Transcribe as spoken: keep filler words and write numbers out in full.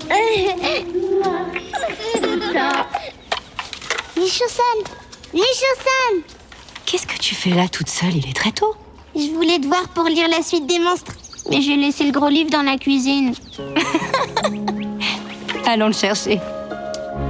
Lichou-san, Lichou-san, Qu'est-ce que tu fais là toute seule? Il est très tôt. je voulais te voir pour lire la suite des monstres, mais j'ai laissé le gros livre dans la cuisine. Allons le chercher.